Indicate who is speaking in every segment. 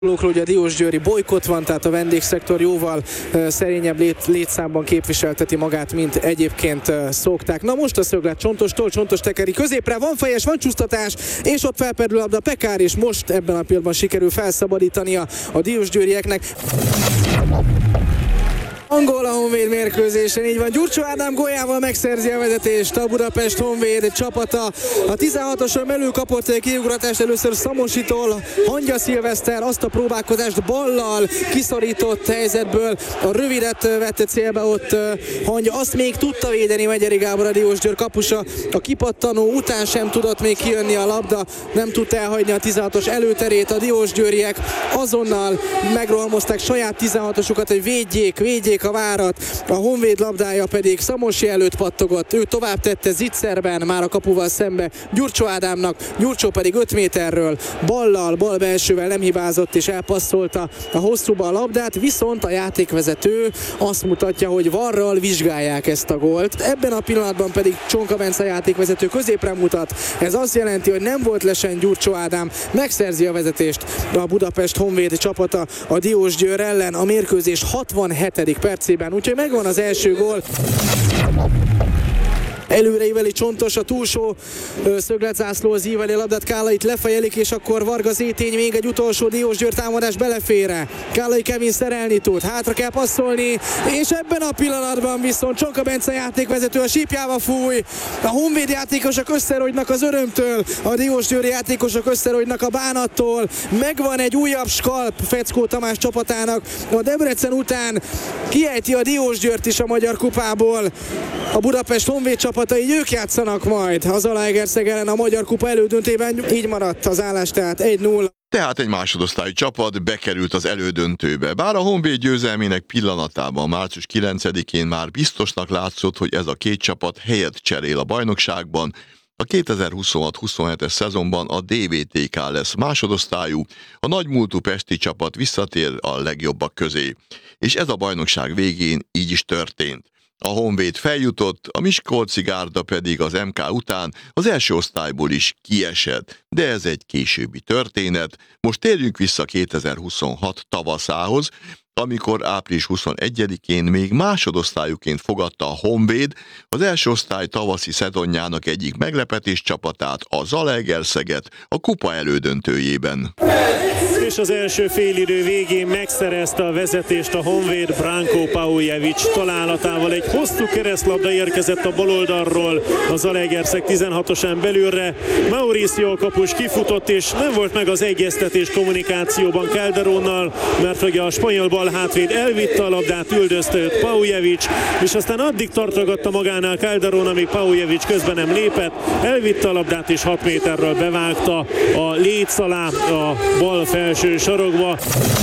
Speaker 1: Ugye a diósgyőri bolykott van, tehát a vendégszektor jóval szerényebb létszámban képviselteti magát, mint egyébként szokták. Na most a szöglet Csontostól, Csontos tekeri középre, van fejes, van csúsztatás, és ott felperdül a labda Pekár, és most ebben a pillanatban sikerül felszabadítania a diósgyőrieknek. Angol a Honvéd mérkőzésen, így van. Gyurcsó Ádám góljával megszerzi a vezetést a Budapest Honvéd csapata. A 16-oson belül kapott egy kiugratást először Szamositól, Hangya Szilveszter azt a próbálkozást ballal kiszorított helyzetből. A rövidet vette célba ott Hangya, azt még tudta védeni Megyeri Gábor, a Diósgyőr kapusa. A kipattanó után sem tudott még kijönni a labda, nem tudta elhagyni a 16-os előterét. A diósgyőriek azonnal megrohamozták saját 16-osukat, hogy védjék a várat, a Honvéd labdája pedig Szamosi előtt pattogott, ő tovább tette zicserben már a kapuval szembe Gyurcsó Ádámnak, Gyurcsó pedig 5 méterről bal belsővel nem hibázott és elpasszolta a hosszúba a labdát, viszont a játékvezető azt mutatja, hogy varral vizsgálják ezt a gólt. Ebben a pillanatban pedig Csonka Bence játékvezető középre mutat, ez azt jelenti, hogy nem volt lesen Gyurcsó Ádám, megszerzi a vezetést a Budapest Honvéd csapata a Diósgyőr ellen a mérkőzés 67. percében, úgyhogy megvan az első gól. Előreíveli Csontos, a túlsó szögletzászló az íveli labdát, Kállait lefejelik, és akkor Varga Zétény még egy utolsó Diósgyőr támadás belefére. Kállai Kevin szerelni tud, hátra kell passzolni, és ebben a pillanatban viszont Csonka Bence játékvezető a sípjába fúj. A Honvéd játékosok összerogynak az örömtől, a Diósgyőri játékosok összerogynak a bánattól. Megvan egy újabb skalp Feckó Tamás csapatának. A Debrecen után kiejti a Diósgyőrt is a Magyar Kupából. A Budapest Honvéd csapatai, ők játszanak majd az Zalaegerszeg ellen a Magyar Kupa elődöntőben, így maradt az állás, tehát 1-0.
Speaker 2: Tehát egy másodosztályú csapat bekerült az elődöntőbe. Bár a Honvéd győzelmének pillanatában, március 9-én már biztosnak látszott, hogy ez a két csapat helyet cserél a bajnokságban, a 2026-27-es szezonban a DVTK lesz másodosztályú, a nagymúltú pesti csapat visszatér a legjobbak közé. És ez a bajnokság végén így is történt. A Honvéd feljutott, a Miskolci Gárda pedig az MK után az első osztályból is kiesett, de ez egy későbbi történet. Most térjünk vissza 2026 tavaszához, amikor április 21-én még másodosztályúként fogadta a Honvéd az első osztály tavaszi szezonjának egyik meglepetés csapatát, a Zalaegerszeget a kupa elődöntőjében.
Speaker 3: És az első félidő végén megszerezte a vezetést a Honvéd Branko Paujevic találatával. Egy hosszú keresztlabda érkezett a baloldalról a Zalaegerszeg 16-osán belülre. Mauricio kapus kifutott, és nem volt meg az egyeztetés kommunikációban Calderonnal, mert hogy a spanyol bal hátvéd elvitte a labdát, üldözte őt Paujevic, és aztán addig tartogatta magánál Calderon, amíg Paujevic közben nem lépett, elvitte a labdát, és 6 méterről bevágta a léc alá a bal felső sarokba.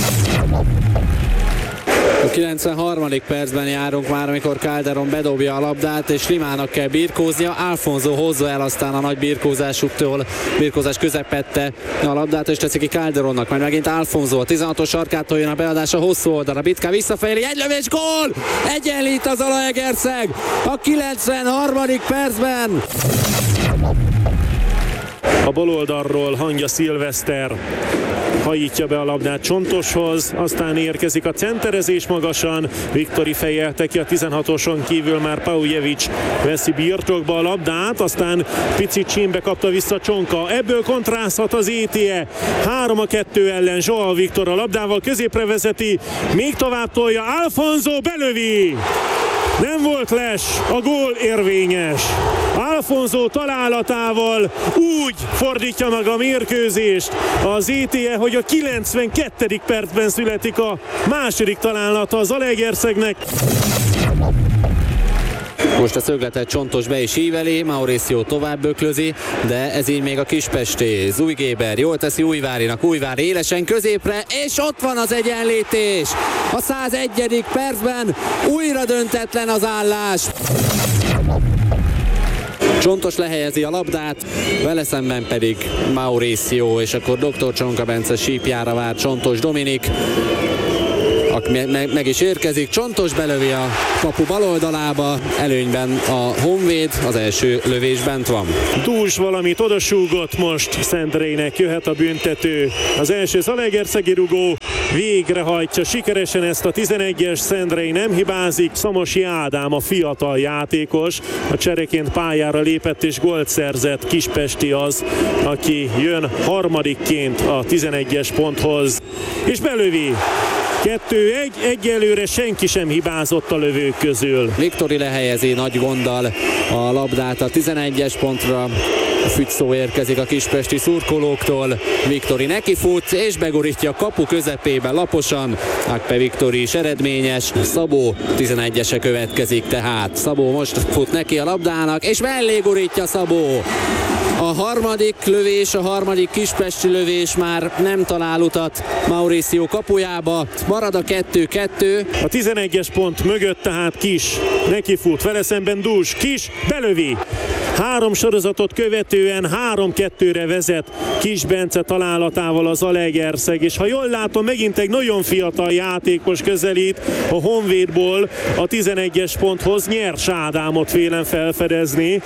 Speaker 4: A 93. percben járunk már, amikor Calderon bedobja a labdát, és Limának kell birkóznia. Alfonso hozza el aztán a nagy birkózás közepette a labdát, és teszi ki Calderonnak. Majd megint Alfonso a 16-os sarkától jön a beadás a hosszú oldalra. Bitka visszafejeli, egy lövés, gól! Egyenlít az Zalaegerszeg a 93. percben.
Speaker 3: A baloldalról Hangya Szilveszter hajítja be a labdát Csontoshoz, aztán érkezik a centerezés magasan, Viktori fejelte ki a 16-oson kívül, már Paujevic veszi birtokba a labdát, aztán picit csímbe kapta vissza Csonka, ebből kontrázhat az ETE, 3-2 ellen Joao Viktor a labdával középre vezeti, még tovább tolja, Alfonso belövi! Nem volt les, a gól érvényes. Alfonso találatával úgy fordítja meg a mérkőzést az ETE, hogy a 92. percben születik a második találata az Zalaegerszegnek.
Speaker 4: Most a szögletet Csontos be is íveli, Mauricio tovább böklözi, de ez így még a kispesté. Zújgéber jól teszi Újvárinak, Újvár élesen középre, és ott van az egyenlítés. A 101. percben újra döntetlen az állás. Csontos lehelyezi a labdát, vele szemben pedig Mauricio, és akkor Dr. Csonka Bence sípjára vár Csontos Dominik, meg is érkezik, Csontos belövi a kapu bal oldalába, előnyben a Honvéd, az első lövés bent van.
Speaker 3: Dús valamit odasúgott most, Szendrejnek jöhet a büntető. Az első zalaegerszegi rugó végrehajtja sikeresen ezt a 11-es, Szendrej nem hibázik, Szamosi Ádám a fiatal játékos, a csereként pályára lépett és gólt szerzett, kispesti az, aki jön harmadikként a 11-es ponthoz, és belövi. 2-1, egyelőre senki sem hibázott a lövők közül.
Speaker 4: Viktori lehelyezi nagy gonddal a labdát a 11-es pontra. Fügyszó érkezik a kispesti szurkolóktól. Viktori nekifut és begurítja a kapu közepébe laposan. Akpe Viktori is eredményes. Szabó 11-ese következik tehát. Szabó most fut neki a labdának és mellé gurítja Szabó. A harmadik lövés, a harmadik kispesti lövés már nem talál utat Mauricio kapujába. Marad a 2-2.
Speaker 3: A 11-es pont mögött tehát Kis nekifut, vele szemben Dús, Kis belövi. 3 sorozatot követően 3-2-re vezet Kis Bence találatával az Zalaegerszeg, és ha jól látom, megint egy nagyon fiatal játékos közelít a Honvédból a 11-es ponthoz, Nyers Ádámot vélem felfedezni,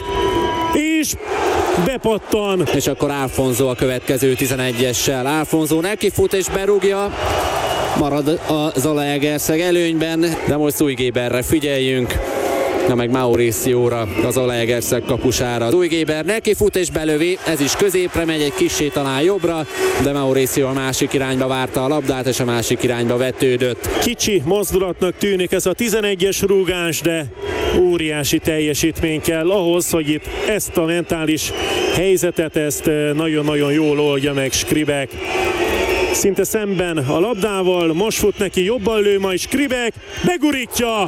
Speaker 3: és bepattan.
Speaker 4: És akkor Alfonso a következő 11-essel. Alfonso nekifut és berúgja. Marad a Zalaegerszeg előnyben, de most Zújgéberre figyeljünk. Na meg Mauricióra, az Zalaegerszeg kapusára. Zújgéber nekifut és belövi, ez is középre megy, egy kissé talán jobbra, de Mauricio a másik irányba várta a labdát, és a másik irányba vetődött.
Speaker 3: Kicsi mozdulatnak tűnik ez a 11-es rúgás, de óriási teljesítmény kell ahhoz, hogy itt ezt a mentális helyzetet, ezt nagyon-nagyon jól oldja meg Skribek. Szinte szemben a labdával, most fut neki, jobban lő majd Skribek, begurítja!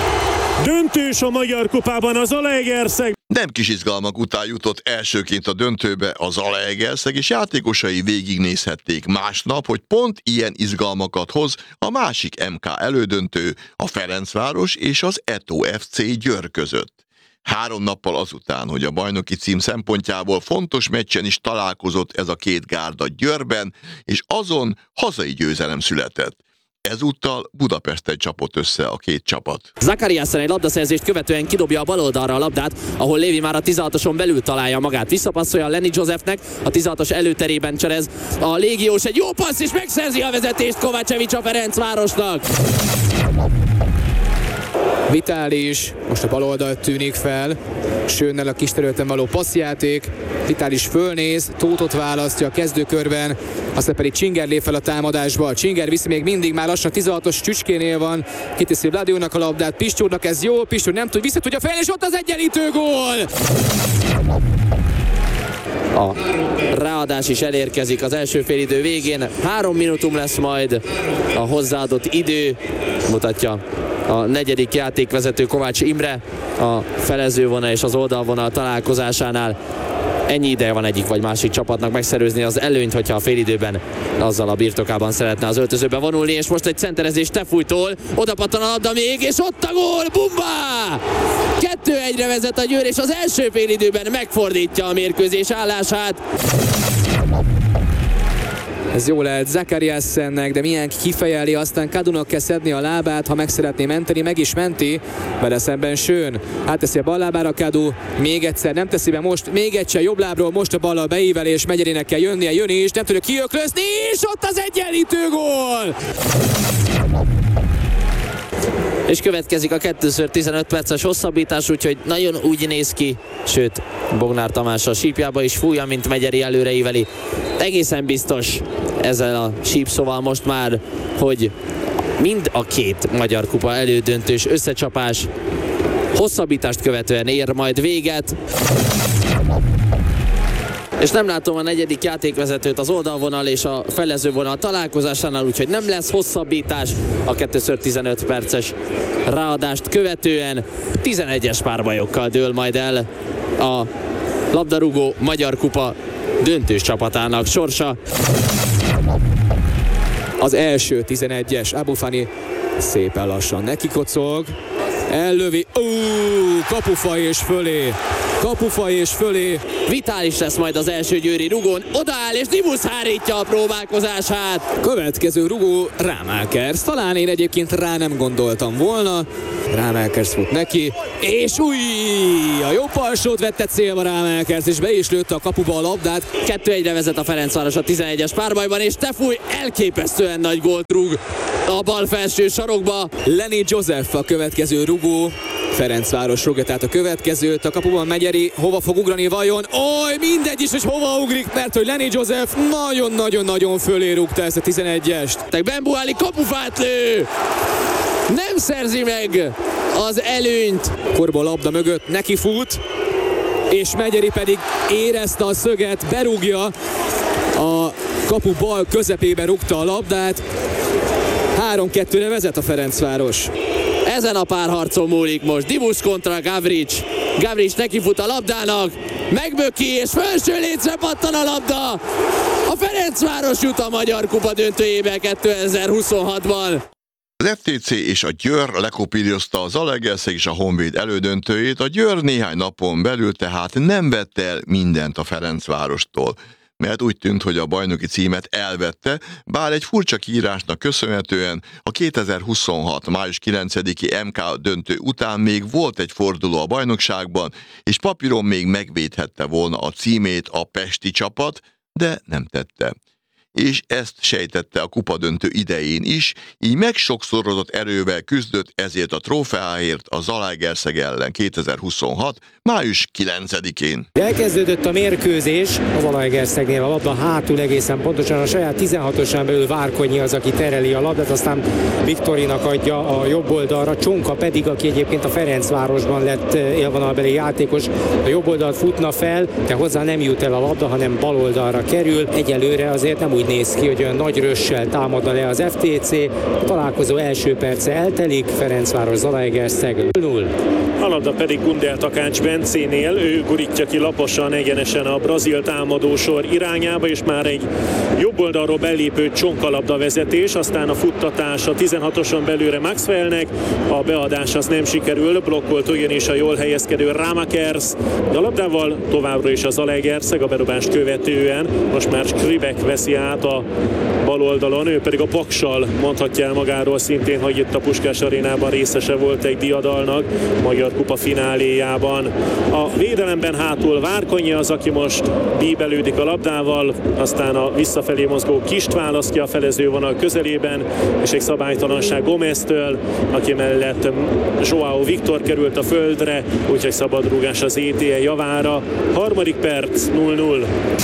Speaker 3: Döntős a Magyar Kupában az Zalaegerszeg.
Speaker 2: Nem kis izgalmak után jutott elsőként a döntőbe az Zalaegerszeg, és játékosai végignézhették másnap, hogy pont ilyen izgalmakat hoz a másik MK elődöntő, a Ferencváros és az Eto FC Győr között. 3 nappal azután, hogy a bajnoki cím szempontjából fontos meccsen is találkozott ez a két gárda Győrben, és azon hazai győzelem született. Ezúttal Budapesten csapott össze a két csapat.
Speaker 5: Zakariasen egy labdaszerzést követően kidobja a bal oldalra a labdát, ahol Lévi már a 16-oson belül találja magát. Visszapasszolja Lenny Josephnek, a 16-os előterében cserez a légiós, egy jó passz, és megszerzi a vezetést Kovácsevics a Ferencvárosnak.
Speaker 6: Vitális most a bal oldalt tűnik fel, Schönnel a kis területen való passzjáték, Vitális fölnéz, Tóthot választja a kezdőkörben, aztán pedig Csinger lép fel a támadásba. Csinger viszi még mindig, már lassan 16-os Csücskénél van, kiteszi Vladiónak a labdát, Pistúrnak ez jó, Pistúr nem tud, vissza tudja fejlődni, és ott az egyenlítő gól!
Speaker 5: A ráadás is elérkezik az első félidő végén. 3 minutum lesz majd a hozzáadott idő, mutatja a negyedik játékvezető Kovács Imre a felezővonal és az oldalvonal találkozásánál. Ennyi ideje van egyik vagy másik csapatnak megszerőzni az előnyt, hogyha a félidőben azzal a birtokában szeretne az öltözőbe vonulni, és most egy centerezés Tefújtól, oda pattan a labda még, és ott a gól, bumba! 2-1-re vezet a Győr, és az első félidőben megfordítja a mérkőzés állását.
Speaker 6: Ez jó lehet Zakariasennek, de milyen kifejeli, aztán Kadunak kell szedni a lábát, ha meg szeretné menteni, meg is menti, vele szemben Schön. Átteszi a bal lábára Kadu, még egyszer, nem teszi be most, még egyszer jobb lábról, most a ballal beívelés, Megyerinek kell jönnie, jön is, nem tudja kiöklözni, és ott az egyenlítő gól!
Speaker 5: És következik a 2x15 perces hosszabbítás, úgyhogy nagyon úgy néz ki, sőt, Bognár Tamás a sípjába is fújja, mint Megyeri előreíveli. Egészen biztos ezzel a sípszóval most már, hogy mind a két Magyar Kupa elődöntős összecsapás hosszabbítást követően ér majd véget. És nem látom a negyedik játékvezetőt az oldalvonal és a felezővonal találkozásánál, úgyhogy nem lesz hosszabbítás a 2x15 perces ráadást követően. 11-es párbajokkal dől majd el a labdarúgó Magyar Kupa döntős csapatának sorsa.
Speaker 6: Az első 11-es Abufani szépen lassan nekikocog, ellövi, kapufaj és fölé. Kapufa és fölé.
Speaker 5: Vitális lesz majd az első győri rugón. Odaáll és Dibusz hárítja a próbálkozását.
Speaker 6: Következő rugó Rámelkers. Talán én egyébként rá nem gondoltam volna. Rámelkers fut neki. És a jobb alsót vette célba Rámelkers, és be is lőtte a kapuba a labdát.
Speaker 5: 2-1-re vezet a Ferencváros a 11-es párbajban, és Tefúj elképesztően nagy gólt rúg a bal felső sarokba.
Speaker 6: Lenny Joseph a következő rugó. Ferencváros rúgja tehát a következőt, a kapuban Megyeri hova fog ugrani vajon? Mindegy is, hogy hova ugrik, mert hogy Lenny Joseph nagyon-nagyon-nagyon fölé rúgta ezt a 11-est.
Speaker 5: Bembuáli kapufát lő! Nem szerzi meg az előnyt.
Speaker 6: Korba a labda mögött neki fut, és Megyeri pedig érezte a szöget, berúgja, a kapu bal közepébe rúgta a labdát. 3-2-re vezet a Ferencváros.
Speaker 5: Ezen a párharcon múlik most. Dibusz kontra Gavrics. Gavrics nekifut a labdának, megböki és felső lécre pattan a labda. A Ferencváros jut a Magyar Kupa döntőjébe 2026-ban.
Speaker 2: Az FTC és a Győr lekopírozta a Zalaegerszeg és a Honvéd elődöntőjét, a Győr néhány napon belül tehát nem vette el mindent a Ferencvárostól, mert úgy tűnt, hogy a bajnoki címet elvette, bár egy furcsa kiírásnak köszönhetően a 2026. május 9-i MK döntő után még volt egy forduló a bajnokságban, és papíron még megvédhette volna a címét a pesti csapat, de nem tette. És ezt sejtette a kupadöntő idején is, így megsokszorozott erővel küzdött ezért a trófeáért a Zalaegerszeg ellen 2026. május 9-én.
Speaker 7: Elkezdődött a mérkőzés, a Zalaegerszegnél a labda hátul egészen pontosan a saját 16-osán belül Várkonyi az, aki tereli a labdát, aztán Viktorinak adja a jobb oldalra, Csonka pedig, aki egyébként a Ferencvárosban lett élvonalbeli játékos, a jobb oldalt futna fel, de hozzá nem jut el a labda, hanem bal oldalra kerül. Egyelőre azért nem úgy néz ki, hogy olyan nagy rössel támadna le az FTC. A találkozó első perce eltelik, Ferencváros Zalaegerszeg 0.
Speaker 3: A labda pedig Gundel Takács Bencénél, ő gurítja ki laposan egyenesen a brazil támadósor irányába, és már egy jobb oldalról belépő csonkalabda vezetés, aztán a futtatás a 16-oson belőle Maxwellnek, a beadás az nem sikerül, blokkolt ugyanis a jól helyezkedő Rámakers, de a labdával továbbra is a Zalaegerszeg a bedobást követően, most már Skribek veszi át a bal oldalon, ő pedig a Paksal mondhatja el magáról szintén, hogy itt a Puskás Arénában részese volt egy diadalnak, Magyar Kupa fináléjában. A védelemben hátul Várkonyi az, aki most bíbelődik a labdával, aztán a visszafelé mozgó Kist választja a felezővonal közelében, és egy szabálytalanság Gomeztől, aki mellett Joao Viktor került a földre, úgyhogy szabadrúgás az ETE javára. Harmadik perc, 0-0.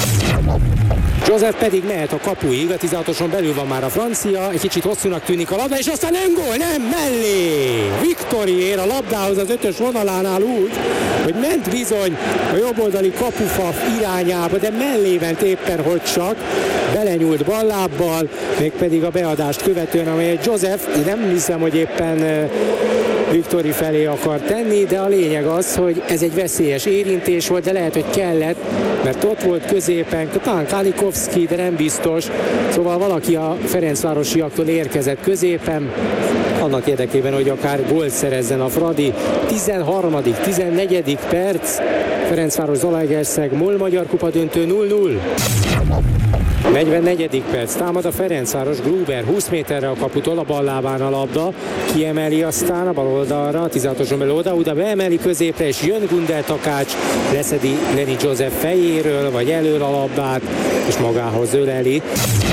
Speaker 7: Joseph pedig mehet a kapuig, a 16-oson belül van már a francia, egy kicsit hosszúnak tűnik a labda, és aztán nem gól, nem, mellé! Viktori ér a labdához az 5-ös vonalánál úgy, hogy ment bizony a jobboldali kapufa irányába, de mellé ment éppen, hogy csak belenyúlt ballábbal, mégpedig a beadást követően, amelyet Joseph, nem hiszem, hogy éppen Viktori felé akar tenni, de a lényeg az, hogy ez egy veszélyes érintés volt, de lehet, hogy kellett, mert ott volt középen, talán Kalikovszki, de nem biztos, szóval valaki a ferencvárosiaktól érkezett középen, annak érdekében, hogy akár gólt szerezzen a Fradi. 13., 14. perc, Ferencváros Zalaegerszeg, MOL Magyar Kupa döntő 0-0. 44. perc, támad a Ferencváros, Gruber 20 méterre a kaputól, a bal lábán a labda, kiemeli aztán a bal oldalra, 16-oson belül oda beemeli középre, és jön Gundel Takács, leszedi Lenny Joseph fejéről, vagy elől a labdát, és magához öleli.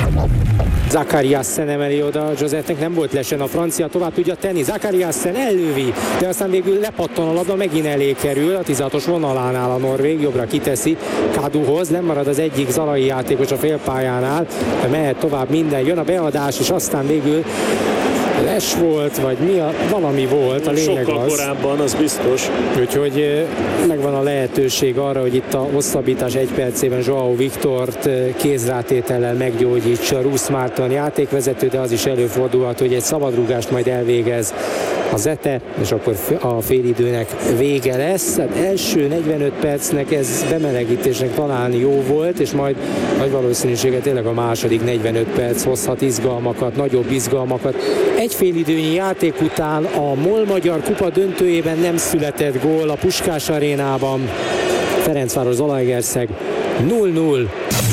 Speaker 7: Zakariassen emeli oda, Josephnek nem volt lesen, a francia tovább tudja tenni, Zakariassen ellövi, de aztán végül lepattan a labda, megint elé kerül, a 16-os vonalánál a norvég, jobbra kiteszi Kaduhoz, nem marad az egyik zalai játékos a félpályánál, de mehet tovább minden, jön a beadás, és aztán végül les volt, vagy valami volt, a lényeg
Speaker 3: sokkal
Speaker 7: az.
Speaker 3: korábban, az biztos.
Speaker 7: Úgyhogy megvan a lehetőség arra, hogy itt a hosszabbítás 1 percében Joao Viktort kézrátétellel meggyógyítsa Rusz Márton játékvezető, de az is előfordulhat, hogy egy szabadrúgást majd elvégez a Zete, és akkor a félidőnek vége lesz. Hát első 45 percnek ez bemelegítésnek talán jó volt, és majd nagy valószínűséggel tényleg a második 45 perc hozhat izgalmakat, nagyobb izgalmakat. Egy félidőnyi játék után a MOL Magyar Kupa döntőjében nem született gól a Puskás Arénában. Ferencváros Zalaegerszeg 0-0.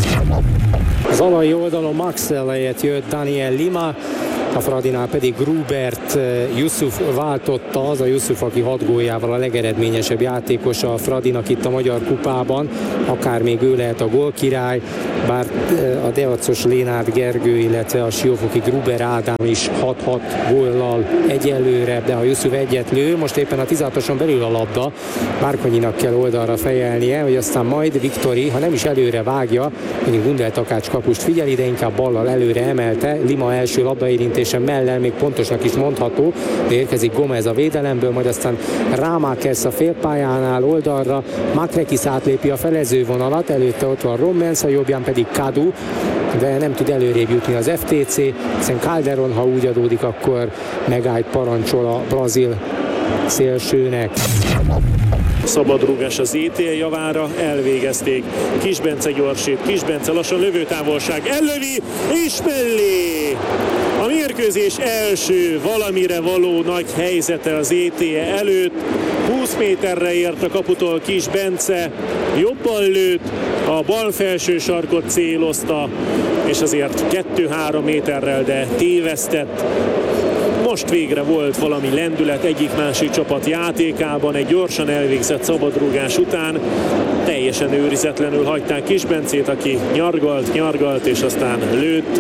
Speaker 7: Zalai oldalon Maxell helyett jött Daniel Lima, a Fradinál pedig Grubert Yusuf váltotta, az a Yusuf, aki 6 góljával a legeredményesebb játékos a Fradinak itt a Magyar Kupában, akár még ő lehet a gólkirály, bár a Deacos Lénárd Gergő, illetve a siófoki Gruber Ádám is 6-6 góllal egyelőre, de ha Yusuf egyet lő, most éppen a 16-oson belül a labda, Márkonyinak kell oldalra fejelnie, hogy aztán majd Viktori, ha nem is előre vágja, mondjuk Gundel Takács kapust figyeli, de inkább ballal előre emelte, Lima első labdaérintése mellel még pontosnak is mondható, de érkezik Gomez a védelemből, majd aztán Rámákesz a félpályánál oldalra, Makrekis átlépi a felezővonalat, előtte ott van Rommens, a jobbján pedig Kadu, de nem tud előrébb jutni az FTC, hiszen Calderon, ha úgy adódik, akkor megállt parancsol a brazil szélsőnek.
Speaker 3: Szabadrúgás az ETL javára, elvégezték. Kis Bence gyorsít, Kis Bence lassan lövőtávolság, ellövi és mellé! A mérkőzés első valamire való nagy helyzete az ETL előtt. 20 méterre ért a kaputól Kis Bence, jobban lőtt, a bal felső sarkot célozta, és azért 2-3 méterrel, de tévesztett. Most végre volt valami lendület egyik-másik csapat játékában, egy gyorsan elvégzett szabadrúgás után teljesen őrizetlenül hagyták Kis Bencét, aki nyargalt és aztán lőtt.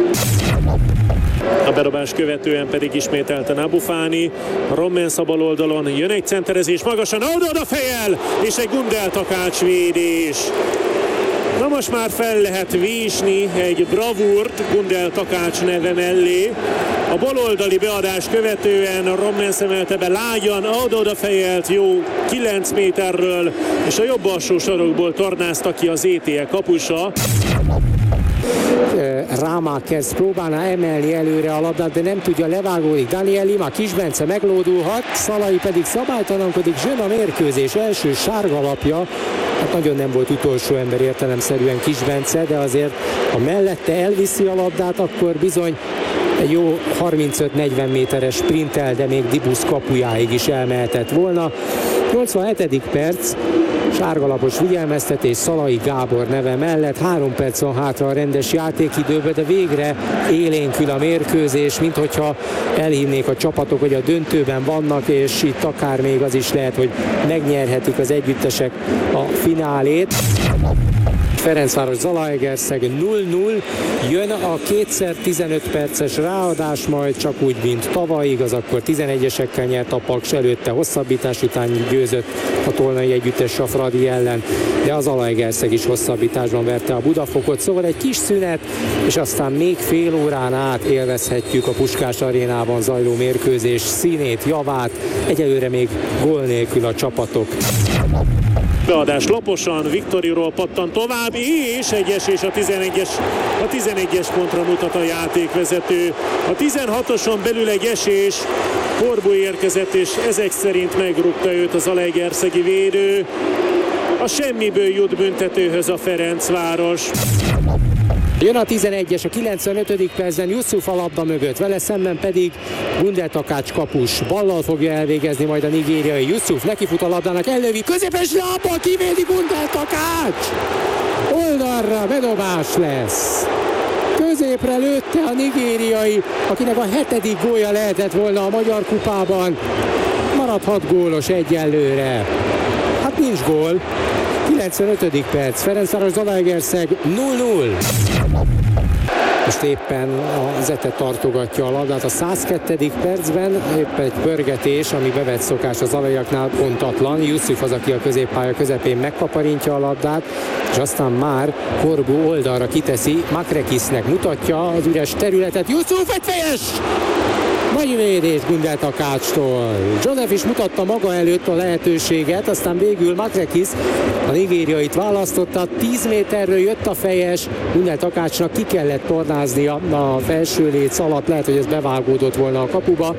Speaker 3: A bedobás követően pedig ismételten Abufáni, Rommens a bal oldalon, jön egy centerezés magasan, oda fejel, és egy Gundel Takács védés. Na most már fel lehet vésni egy bravúrt Gundel Takács neve mellé. A baloldali beadás követően Rommens emelte be lágyan, oda fejelt jó 9 méterről, és a jobb alsó sarokból tornázta ki az ETL kapusa.
Speaker 7: Rámákesz próbálna emelni előre a labdát, de nem tudja, levágódik Daniel Lima, Kis Bence meglódulhat, Szalai pedig szabálytalankodik, zsön a mérkőzés első sárga lapja. Hát nagyon nem volt utolsó ember értelemszerűen Kis Bence, de azért ha mellette elviszi a labdát, akkor bizony egy jó 35-40 méteres sprintel, de még Dibusz kapujáig is elmehetett volna. 87. perc, sárgalapos figyelmeztetés Szalai Gábor neve mellett, 3 perc van hátra a rendes játékidőbe, de végre élénkül a mérkőzés, minthogyha elhívnék a csapatok, hogy a döntőben vannak, és itt akár még az is lehet, hogy megnyerhetik az együttesek a finálét. Ferencváros Zalaegerszeg 0-0, jön a 2x15 perces ráadás, majd csak úgy, mint tavaly, igaz, akkor 11-esekkel nyert a Paks, előtte hosszabbítás után győzött a tolnai együttes a Fradi ellen, de a Zalaegerszeg is hosszabbításban verte a Budafokot, szóval egy kis szünet, és aztán még fél órán át élvezhetjük a Puskás arénában zajló mérkőzés színét, javát, egyelőre még gól nélkül a csapatok.
Speaker 3: Beadás laposan, Viktoriról pattan tovább, és egy esés a 11-es pontra mutat a játékvezető. A 16-oson belül egy esés, Korbu érkezett, és ezek szerint megrúgta őt az zalaegerszegi védő. A semmiből jut büntetőhöz a Ferencváros.
Speaker 7: Jön a 11-es a 95. percben, Yusuf a labda mögött, vele szemben pedig Gundel Takács kapus. Ballal fogja elvégezni majd a nigériai. Yusuf nekifut a labdának, ellövi, középes lábbal kivédi Gundel Takács! Oldalra bedobás lesz. Középre lőtte a nigériai, akinek a 7. gólja lehetett volna a Magyar Kupában. Maradhat gólos egyelőre. Hát nincs gól. 95. perc, Ferencváros Zalaegerszeg 0-0. Most éppen a Zete tartogatja a labdát a 102. percben, éppen egy pörgetés, ami bevett szokás az alaiaknál, pontatlan. Yusuf az, aki a középpálya közepén megkaparintja a labdát, és aztán már Korbu oldalra kiteszi, Makrekisnek mutatja az üres területet. Yusuf egy fejes! Nagy védés Gundel Takácstól. Joseph is mutatta maga előtt a lehetőséget, aztán végül Makrekis a nigériait választotta, 10 méterről jött a fejes, Gundel Takácsnak ki kellett tornáznia a felső léc alatt, lehet, hogy ez bevágódott volna a kapuba.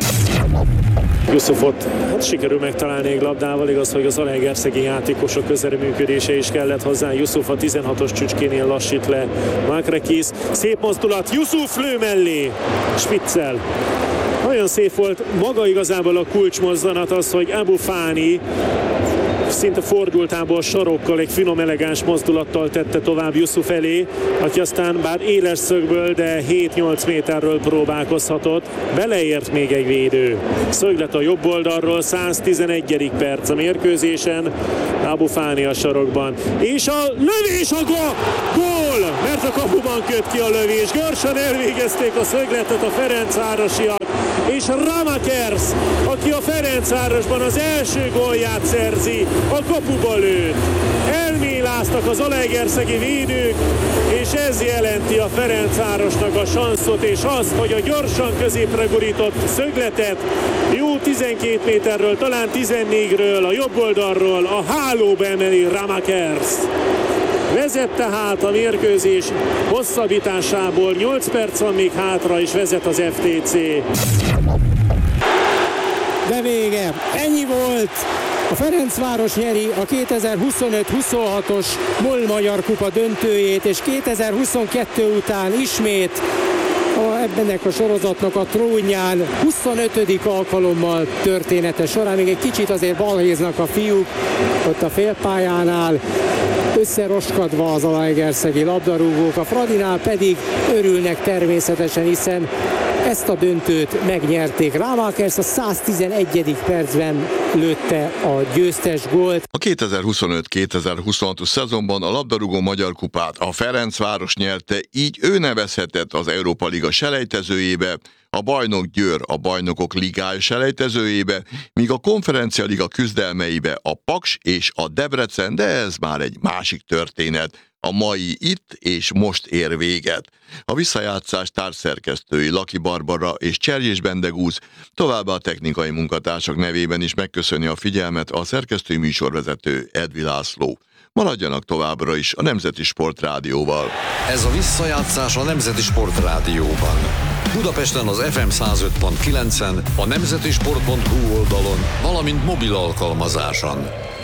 Speaker 3: Yusufot sikerül megtalálni egy labdával, igaz, hogy az zalaegerszegi játékosok közreműködése is kellett hozzá. Yusuf a 16-os csücskénél lassít le Makrekis, szép mozdulat, Yusuf lő mellé, Spitzel. Nagyon szép volt maga igazából a kulcsmozzanat, az, hogy Abufáni szinte fordultából sarokkal egy finom elegáns mozdulattal tette tovább Yusuf elé, aki aztán bár éles szögből, de 7-8 méterről próbálkozhatott, beleért még egy védő. Szöglet a jobb oldalról, 111. perc a mérkőzésen, Abu Fani a sarokban, és a lövés a gól, mert a kapuban köt ki a lövés. Gyorsan elvégezték a szögletet a ferencvárosiak, és Ramakers, aki a Ferencvárosban az első gólját szerzi, a kapuba lőtt. Elméláztak az zalaegerszegi védők, és ez jelenti a Ferencvárosnak a sanszot, és azt, hogy a gyorsan középre gurított szögletet jó 12 méterről, talán 14-ről, a jobb oldalról a hálóba emeli Ramakers. Vezet tehát a mérkőzés hosszabbításából, 8 perc van még hátra, és vezet az FTC.
Speaker 7: De vége, ennyi volt. A Ferencváros nyeri a 2025-26-os MOL Magyar Kupa döntőjét, és 2022 után ismét ebbenek a sorozatnak a trónján 25. alkalommal története során. Még egy kicsit azért balhéznak a fiúk ott a félpályánál, összeroskadva az zalaegerszegi labdarúgók, a Fradinál pedig örülnek természetesen, hiszen ezt a döntőt megnyerték. Ramakers a 111. percben lőtte a győztes gólt.
Speaker 2: A 2025-2026-os szezonban a labdarúgó Magyar Kupát a Ferencváros nyerte, így ő nevezhetett az Európa Liga selejtezőjébe, a Bajnok Győr a Bajnokok Ligája selejtezőjébe, míg a Konferencia Liga küzdelmeibe a Paks és a Debrecen, de ez már egy másik történet. A mai itt és most ér véget. A visszajátszás társszerkesztői Laki Barbara és Cserjés Bendegúz, továbbá a technikai munkatársak nevében is megköszöni a figyelmet a szerkesztői műsorvezető Edvi László. Maradjanak továbbra is a Nemzeti Sport Rádióval.
Speaker 8: Ez a visszajátszás a Nemzeti Sport Rádióban. Budapesten az FM 105.9-en, a nemzetisport.hu oldalon, valamint mobil alkalmazáson.